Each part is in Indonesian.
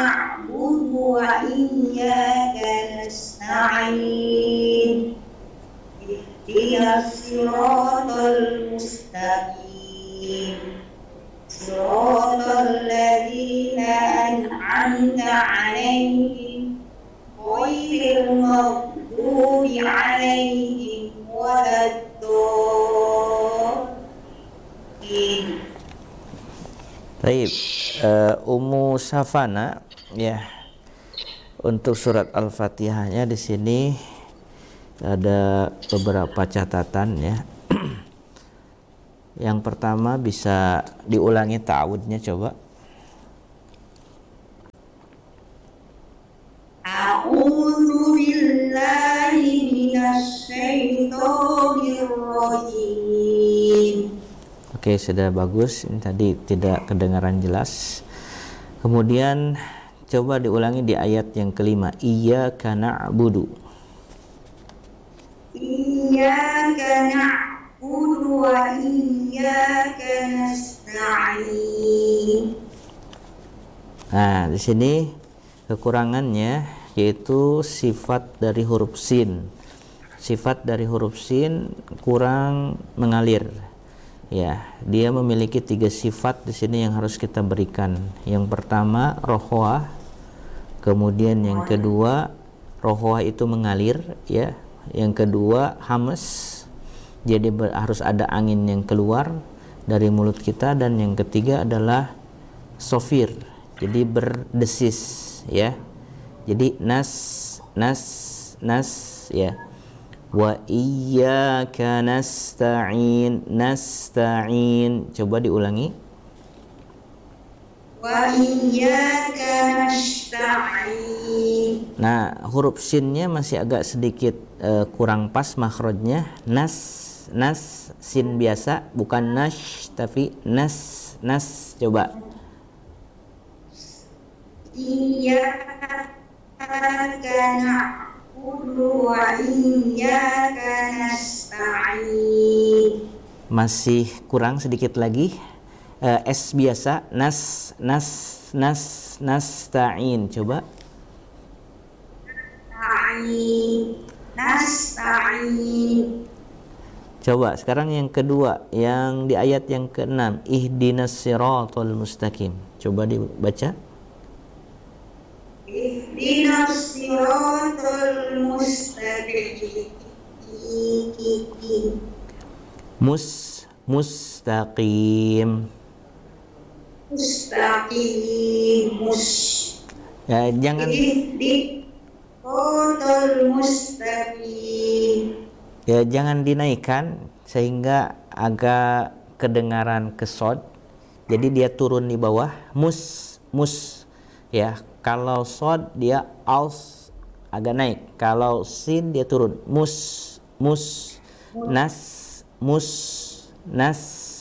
na'budu wa iyyaka nasta'in. Ihdinas siratal mustaqim. Siratal ladzina an'amta 'alaihim ghairil maghdubi 'alaihim waladdallin. Baik, Ummu Safana ya. Untuk surat Al-Fatihahnya di sini ada beberapa catatan ya. Yang pertama bisa diulangi ta'awudnya coba. A'udzu billahi minasy syaithanir rajim. Oke, sudah bagus. Ini tadi tidak kedengaran jelas. Kemudian coba diulangi di ayat yang kelima. Iyyaka na'budu. Iyyaka na'budu wa iyyaka nasta'in. Nah, di sini kekurangannya yaitu sifat dari huruf sin. Sifat dari huruf sin kurang mengalir. Ya, dia memiliki 3 sifat di sini yang harus kita berikan. Yang pertama rohwah, kemudian yang kedua rohwah itu mengalir, ya. Yang kedua hamas, jadi harus ada angin yang keluar dari mulut kita, dan yang ketiga adalah sofir, jadi berdesis, ya. Jadi nas, ya. Wa iyyaka nasta'in. Coba diulangi. Wa iyyaka nasta'in. Nah, huruf sinnya masih agak sedikit kurang pas makhrajnya. Nas, sin biasa, bukan nash tapi nas. Coba. Iyyaka na'budu wa iyyaka nasta'in. Masih kurang sedikit lagi. S biasa, nasta'in. Coba. Nasta'in. Coba sekarang yang kedua, yang di ayat yang ke-6, ihdinas siratal mustaqim. Coba dibaca. Ihdinas siratal mustaqim. Mustaqim. Ya, jangan ya, jangan dinaikkan sehingga agak kedengaran kesod. Jadi dia turun di bawah. Mus. Ya, kalau sod dia als agak naik. Kalau sin dia turun. Mus. Nas.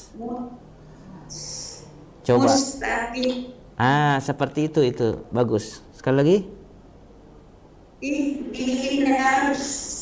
Coba. Seperti itu bagus. Sekali lagi. Ihdinas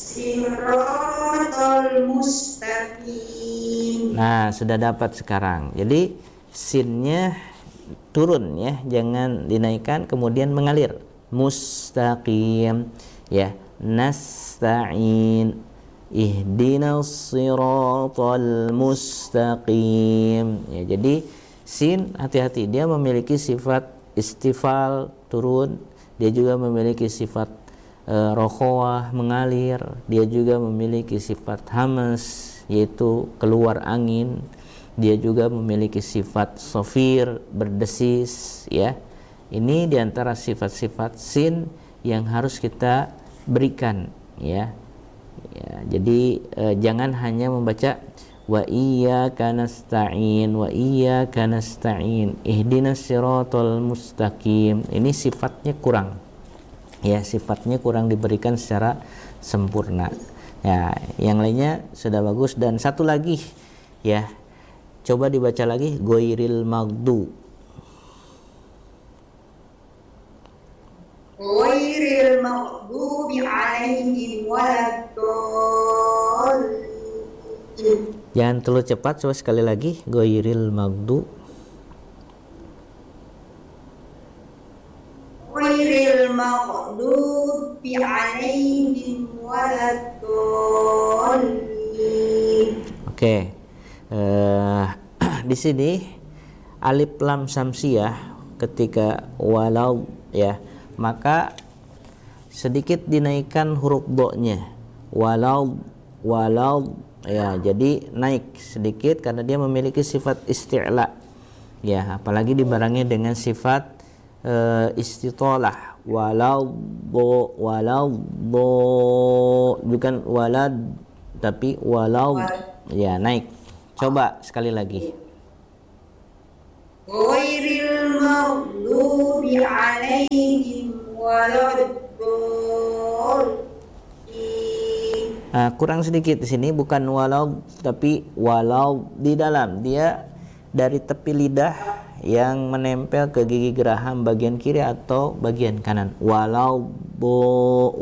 siratal mustaqim. Nah, sudah dapat sekarang. Jadi sinnya turun ya, jangan dinaikkan kemudian mengalir. Mustaqim, ya. Nasta'in. Ihdinas siratal mustaqim. Ya, jadi sin hati-hati, dia memiliki sifat istifal turun, dia juga memiliki sifat rokhawah mengalir, dia juga memiliki sifat hamas yaitu keluar angin, dia juga memiliki sifat sofir berdesis, ya. Ini diantara sifat-sifat sin yang harus kita berikan, ya. Jadi jangan hanya membaca wa iyyaka nasta'in, ihdinas siratal mustaqim. Ini sifatnya kurang, ya, sifatnya kurang diberikan secara sempurna. Ya, yang lainnya sudah bagus. Dan satu lagi, ya, coba dibaca lagi, ghairil maghdu. Ghairil maghdubi 'alaihim waladdallin. Jangan terlalu cepat, coba sekali lagi, ghairil maghdu. ghairil maghdubi alaihim waladdallin. Oke. Di sini alif lam samsiyah ketika walau ya, maka sedikit dinaikkan huruf do-nya. Walau ya, jadi naik sedikit karena dia memiliki sifat isti'la. Ya, apalagi dibarengi dengan sifat istitolah. Walau bukan walad tapi walau ya, naik. Coba sekali lagi. Ghairil maghdubi alaihim waladdallin. Kurang sedikit di sini, bukan walau tapi walau. Di dalam dia dari tepi lidah yang menempel ke gigi geraham bagian kiri atau bagian kanan. Walau bo.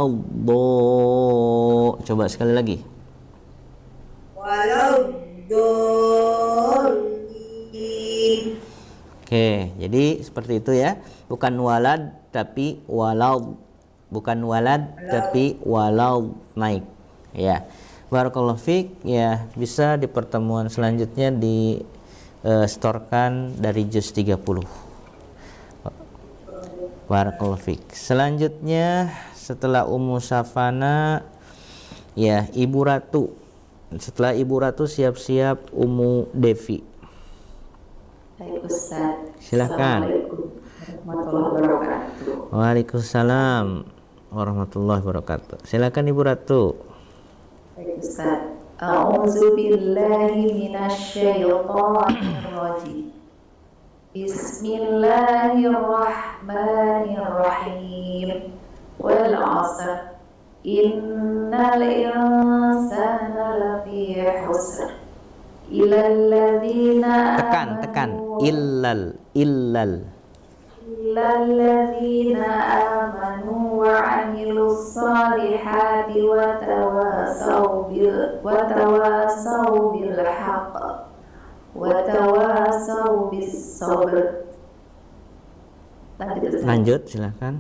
Coba sekali lagi. Waladdallin. Oke, jadi seperti itu ya. Bukan walad tapi walau. Bukan walad tapi walau, naik. Ya. Barakallahu fiik. Ya, bisa di pertemuan selanjutnya di setorkan dari juz 30. Barakallahu fiik. Selanjutnya setelah Ummu Safana ya, Ibu Ratu. Setelah Ibu Ratu siap-siap Ummu Devi. Baik Ustaz. Silakan. Assalamualaikum warahmatullahi wabarakatuh. Waalaikumsalam warahmatullahi wabarakatuh. Silakan Ibu Ratu. Baik Ustaz. A'udzu billahi minasyaitonir rajim. Bismillahirrahmanirrahim. Wal 'asr. Innal insana lafi khusr. Illal ladzina Tekan. Illal. illalladzina amanu wa 'amilus solihati wa tawasaw bil haqq wa tawasaw bis sabr. Lanjut, silakan.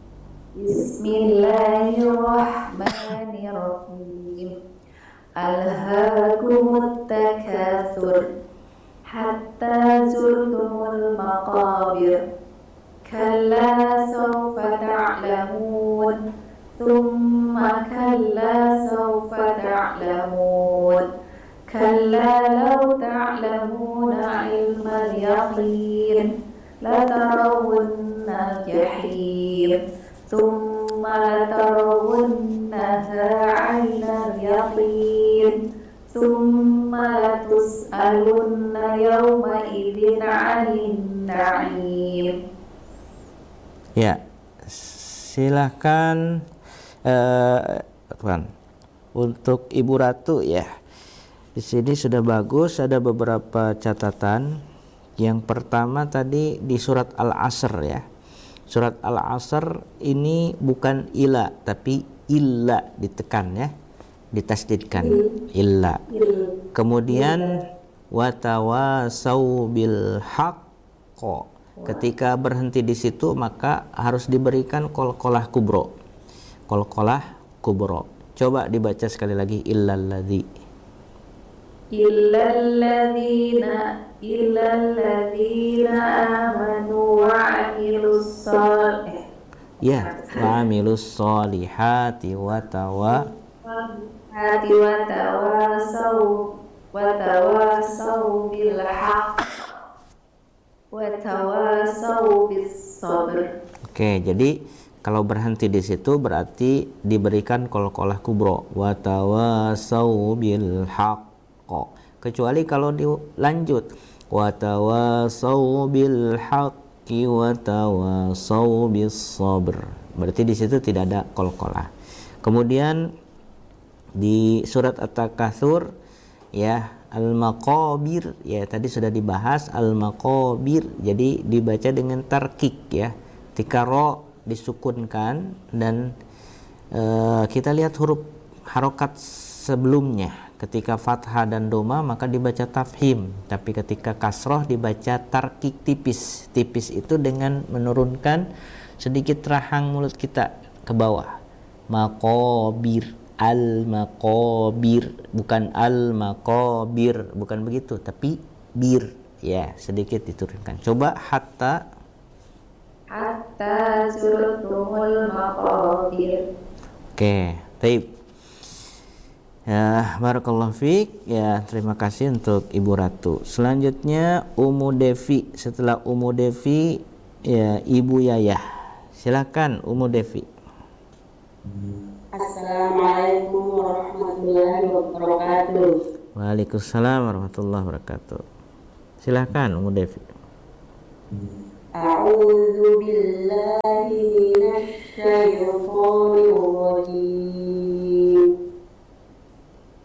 Bismillahirrahmanirrahim. Alhaakumut takatsur hatta zurtumul maqabir. Kalla sawfa ta'lamun. Thumma kalla sawfa ta'lamun. Kalla law ta'lamuna ilmal yaqin latarawunna al-jahim. Thumma latarawunnaha 'ainal yaqin. Thumma latus'alunna yawma idzin 'anil na'im. Ya, silahkan Tuan. Untuk Ibu Ratu ya. Di sini sudah bagus, ada beberapa catatan. Yang pertama tadi di surat Al-Asr ya. Surat Al-Asr ini bukan ila tapi illa, ditekan ya. Ditasdidkan. Illa. Kemudian watawasau bil haqq. Ketika berhenti di situ maka harus diberikan qalqalah kubro. Qalqalah kubro. Coba dibaca sekali lagi. Illalladzina amanu wa 'amilus solihati. Ya, wa 'amilus solihati wa tawasaw bil haqq wa tawasaw bis sabr. Oke, jadi kalau berhenti di situ berarti diberikan qalqalah kubro. Wa tawasaw bil haqq. Kecuali kalau dilanjut wa tawasaw bil haqqi wa tawasaw bis sabr. Berarti di situ tidak ada qalqalah. Kemudian di surat At-Takatsur ya, al-maqabir ya, tadi sudah dibahas al-maqabir, jadi dibaca dengan tarkik ya. Ketika ro disukunkan dan kita lihat huruf harokat sebelumnya, ketika fathah dan doma maka dibaca tafhim, tapi ketika kasroh dibaca tarkik tipis. Tipis itu dengan menurunkan sedikit rahang mulut kita ke bawah. Maqabir, al-maqabir, bukan al-maqabir, bukan begitu, tapi bir, ya, sedikit diturunkan. Coba hatta zurtumul maqabir. Oke, baik. Ya, barakallahu fiik. Ya, terima kasih untuk Ibu Ratu. Selanjutnya Umu Devi. Setelah Umu Devi, ya, Ibu Yayah. Silakan Umu Devi. Assalamualaikum warahmatullahi wabarakatuh. Waalaikumsalam warahmatullahi wabarakatuh. Silakan Umu Devi. A'udzu billahi minasy syaithanir rajim.